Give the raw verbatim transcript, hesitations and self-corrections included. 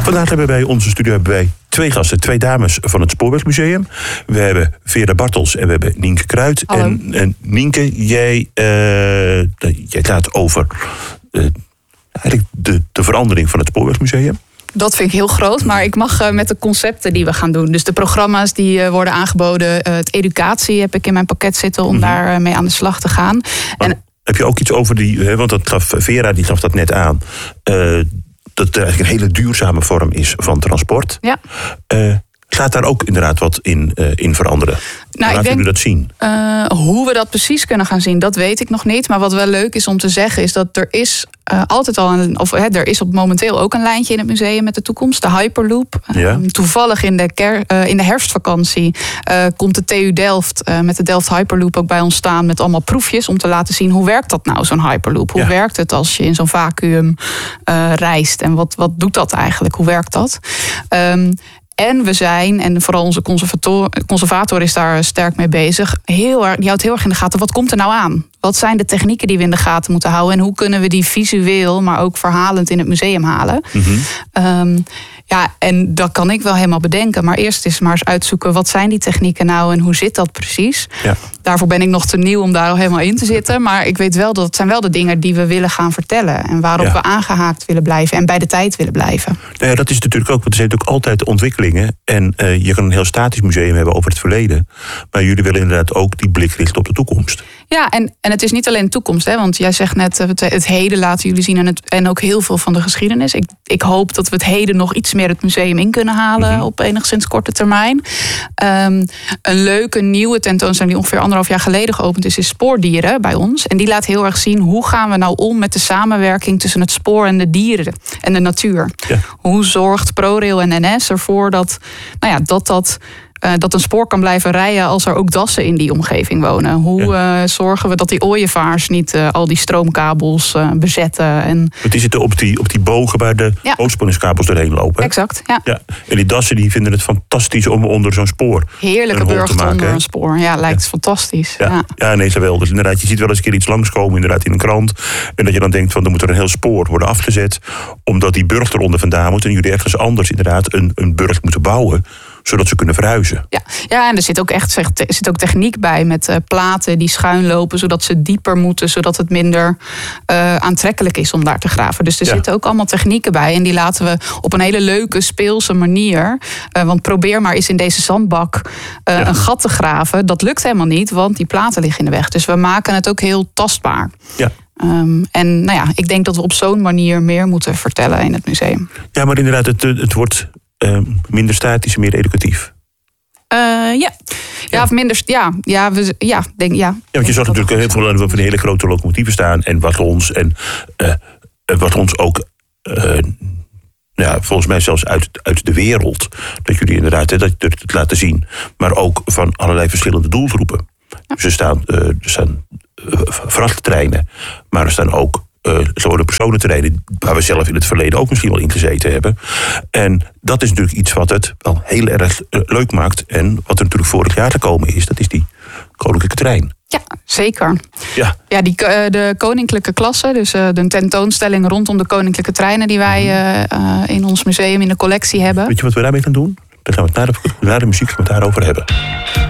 Vandaag hebben wij in onze studio hebben wij twee gasten, twee dames van het Spoorwegmuseum. We hebben Vera Bartels en we hebben Nienke Kruid. En, en Nienke, jij, uh, jij gaat over uh, eigenlijk de, de verandering van het Spoorwegmuseum. Dat vind ik heel groot, maar ik mag uh, met de concepten die we gaan doen. Dus de programma's die uh, worden aangeboden. Uh, het educatie heb ik in mijn pakket zitten om mm-hmm. daar uh, mee aan de slag te gaan. Maar en, heb je ook iets over die, hè, want dat gaf Vera die gaf dat net aan. Uh, dat het eigenlijk een hele duurzame vorm is van transport. Ja. Uh, gaat daar ook inderdaad wat in, uh, in veranderen? Nou, Laten jullie dat zien? Uh, hoe we dat precies kunnen gaan zien, dat weet ik nog niet. Maar wat wel leuk is om te zeggen, is dat er is uh, altijd al een, of hè, er is op momenteel ook een lijntje in het museum met de toekomst, de Hyperloop. Ja. Uh, toevallig in de, ker, uh, in de herfstvakantie uh, komt de T U Delft uh, met de Delft Hyperloop ook bij ons staan met allemaal proefjes om te laten zien hoe werkt dat nou, zo'n Hyperloop? Hoe ja. werkt het als je in zo'n vacuüm uh, reist? En wat, wat doet dat eigenlijk? Hoe werkt dat? Um, En we zijn, en vooral onze conservator, conservator is daar sterk mee bezig, heel erg, die houdt heel erg in de gaten, wat komt er nou aan? Wat zijn de technieken die we in de gaten moeten houden? En hoe kunnen we die visueel, maar ook verhalend in het museum halen? Mm-hmm. Um, ja, en dat kan ik wel helemaal bedenken. Maar eerst is maar eens uitzoeken, wat zijn die technieken nou en hoe zit dat precies? Ja. Daarvoor ben ik nog te nieuw om daar al helemaal in te zitten. Maar ik weet wel dat het zijn wel de dingen die we willen gaan vertellen. En waarop ja. we aangehaakt willen blijven en bij de tijd willen blijven. Nou ja, dat is natuurlijk ook, want er zijn natuurlijk altijd ontwikkelingen. En uh, je kan een heel statisch museum hebben over het verleden. Maar jullie willen inderdaad ook die blik richten op de toekomst. Ja, en, en het is niet alleen de toekomst. Hè, want jij zegt net, het, het heden laten jullie zien en, het, en ook heel veel van de geschiedenis. Ik, ik hoop dat we het heden nog iets meer het museum in kunnen halen mm-hmm. op enigszins korte termijn. Um, een leuke nieuwe tentoonstelling die ongeveer anderhalf jaar geleden geopend is, is Spoordieren bij ons. En die laat heel erg zien hoe gaan we nou om met de samenwerking tussen het spoor en de dieren en de natuur. Ja. Hoe zorgt ProRail en N S ervoor dat nou ja, dat dat... Uh, dat een spoor kan blijven rijden als er ook dassen in die omgeving wonen. Hoe ja. uh, zorgen we dat die ooievaars niet uh, al die stroomkabels uh, bezetten? En... Die zitten op die, op die bogen waar de ja. hoogspanningskabels doorheen lopen. Exact, ja. ja. En die dassen die vinden het fantastisch om onder zo'n spoor Heerlijke burcht onder een spoor. Ja, lijkt ja. fantastisch. Ja, ja. ja nee, wel. Dus inderdaad, je ziet wel eens een keer iets langskomen inderdaad in een krant. En dat je dan denkt van, dan moet er een heel spoor worden afgezet. Omdat die burcht eronder vandaan moet. En jullie ergens anders inderdaad een, een burcht moeten bouwen. Zodat ze kunnen verhuizen. Ja, ja en er zit ook echt er zit ook techniek bij met uh, platen die schuin lopen, zodat ze dieper moeten, zodat het minder uh, aantrekkelijk is om daar te graven. Dus er ja. zitten ook allemaal technieken bij. En die laten we op een hele leuke, speelse manier. Uh, want probeer maar eens in deze zandbak uh, ja. een gat te graven. Dat lukt helemaal niet, want die platen liggen in de weg. Dus we maken het ook heel tastbaar. Ja. Um, en nou ja, ik denk dat we op zo'n manier meer moeten vertellen in het museum. Ja, maar inderdaad, het, het wordt Uh, minder statisch en meer educatief. Uh, ja. ja, ja, of minder. Ja, ja, we, ja, denk ja. Ja, want je zag natuurlijk heel veel van hele grote locomotieven staan en wagons en uh, wagons ook. Uh, ja, volgens mij zelfs uit, uit de wereld. Dat jullie inderdaad hè, dat, dat het laten zien. Maar ook van allerlei verschillende doelgroepen. Ja. Dus er staan, uh, er staan uh, vrachttreinen, maar er staan ook Uh, zo de personenterreinen waar we zelf in het verleden ook misschien wel in gezeten hebben. En dat is natuurlijk iets wat het wel heel erg uh, leuk maakt. En wat er natuurlijk vorig jaar gekomen is, dat is die koninklijke trein. Ja, zeker. Ja, ja die, uh, de koninklijke klasse, dus uh, de tentoonstelling rondom de koninklijke treinen die wij uh, uh, in ons museum in de collectie hebben. Weet je wat we daarmee gaan doen? Dan gaan we het na de, na de muziek gaan we het daarover hebben.